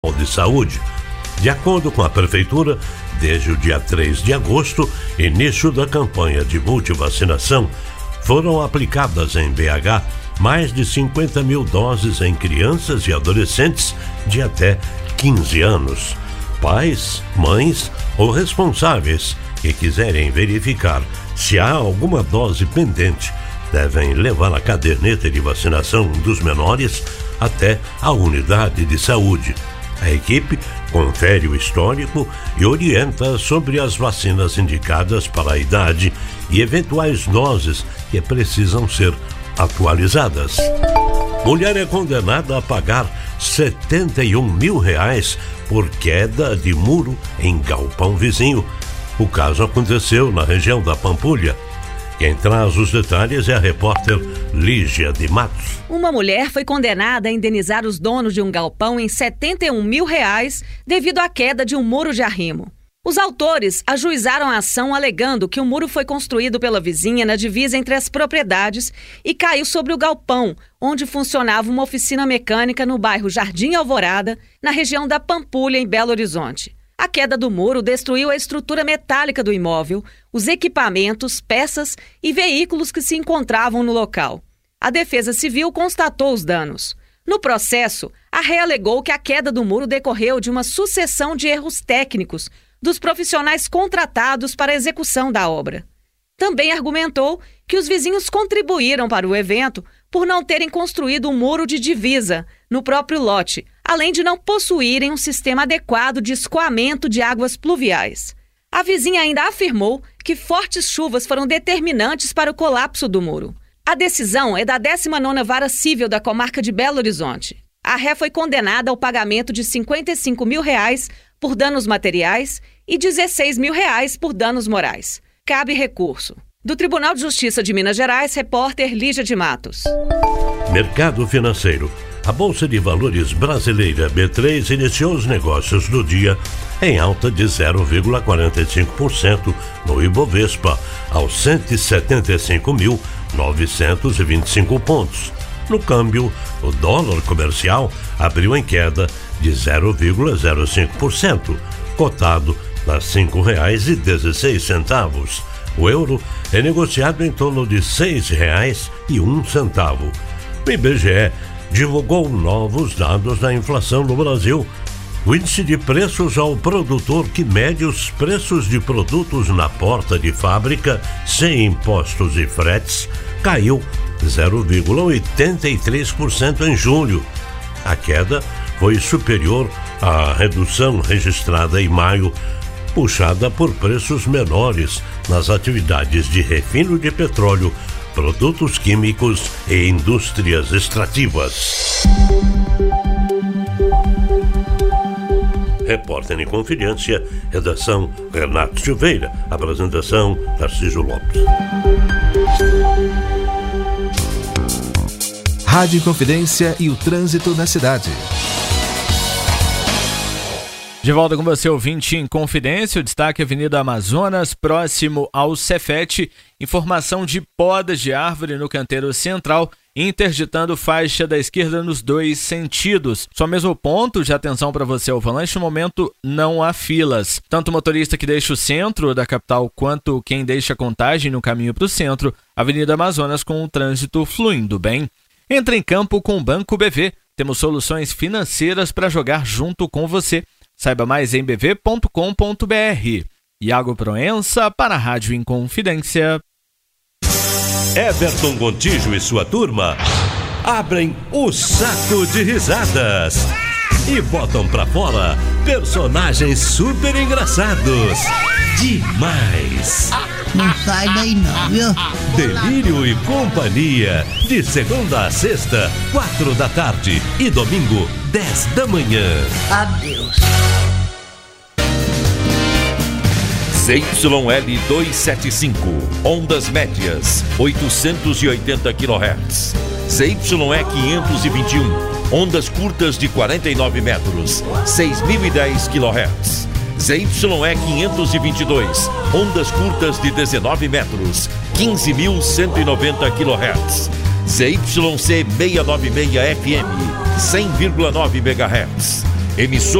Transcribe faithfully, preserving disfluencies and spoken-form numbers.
de Saúde. De acordo com a Prefeitura, desde o dia três de agosto, início da campanha de multivacinação, foram aplicadas em B H mais de cinquenta mil doses em crianças e adolescentes de até quinze anos. Pais, mães ou responsáveis que quiserem verificar se há alguma dose pendente devem levar a caderneta de vacinação dos menores até a unidade de saúde. A equipe confere o histórico e orienta sobre as vacinas indicadas para a idade e eventuais doses que precisam ser atualizadas. Mulher é condenada a pagar setenta e um mil reais por queda de muro em galpão vizinho. O caso aconteceu na região da Pampulha. Quem traz os detalhes é a repórter Lígia de Matos. Uma mulher foi condenada a indenizar os donos de um galpão em setenta e um mil reais devido à queda de um muro de arrimo. Os autores ajuizaram a ação alegando que o muro foi construído pela vizinha na divisa entre as propriedades e caiu sobre o galpão, onde funcionava uma oficina mecânica no bairro Jardim Alvorada, na região da Pampulha, em Belo Horizonte. A queda do muro destruiu a estrutura metálica do imóvel, os equipamentos, peças e veículos que se encontravam no local. A Defesa Civil constatou os danos. No processo, a ré alegou que a queda do muro decorreu de uma sucessão de erros técnicos dos profissionais contratados para a execução da obra. Também argumentou que os vizinhos contribuíram para o evento por não terem construído um muro de divisa no próprio lote, além de não possuírem um sistema adequado de escoamento de águas pluviais. A vizinha ainda afirmou que fortes chuvas foram determinantes para o colapso do muro. A decisão é da décima nona Vara Cível da Comarca de Belo Horizonte. A ré foi condenada ao pagamento de cinquenta e cinco mil reais por danos materiais e dezesseis mil reais por danos morais. Cabe recurso. Do Tribunal de Justiça de Minas Gerais, repórter Lígia de Matos. Mercado financeiro. A Bolsa de Valores brasileira B três iniciou os negócios do dia em alta de zero vírgula quarenta e cinco por cento no Ibovespa, aos cento e setenta e cinco mil novecentos e vinte e cinco pontos. No câmbio, o dólar comercial abriu em queda de zero vírgula zero cinco por cento, cotado a cinco reais e dezesseis centavos. O euro é negociado em torno de seis reais e um centavo. O I B G E divulgou novos dados da inflação no Brasil. O índice de preços ao produtor, que mede os preços de produtos na porta de fábrica sem impostos e fretes, caiu zero vírgula oitenta e três por cento em julho. A queda foi superior à redução registrada em maio, puxada por preços menores nas atividades de refino de petróleo, produtos químicos e indústrias extrativas. Repórter em Confidência, redação Renato Silveira, apresentação Tarcísio Lopes. Rádio Confidência e o trânsito na cidade. De volta com você, ouvinte em Confidência, o destaque Avenida Amazonas, próximo ao Cefet, informação de podas de árvore no canteiro central, interditando faixa da esquerda nos dois sentidos. Só mesmo ponto de atenção para você ao volante, no momento não há filas. Tanto o motorista que deixa o centro da capital, quanto quem deixa a Contagem no caminho para o centro, Avenida Amazonas com o trânsito fluindo bem. Entra em campo com o Banco B V, temos soluções financeiras para jogar junto com você. Saiba mais em b v ponto com ponto b r. Iago Proença para a Rádio Inconfidência. Everton Gontijo e sua turma abrem o saco de risadas e botam pra fora personagens super engraçados. Demais! Não sai daí não, viu? Delírio e Companhia, de segunda a sexta, quatro da tarde e domingo, dez da manhã. Adeus. Z Y L duzentos e setenta e cinco, ondas médias, oitocentos e oitenta quilohertz. Z Y E quinhentos e vinte e um, ondas curtas de quarenta e nove metros, seis mil e dez quilohertz. Z Y E quinhentos e vinte e dois, ondas curtas de dezenove metros, quinze mil cento e noventa quilohertz. Z Y C seiscentos e noventa e seis F M, cem vírgula nove megahertz. Emissora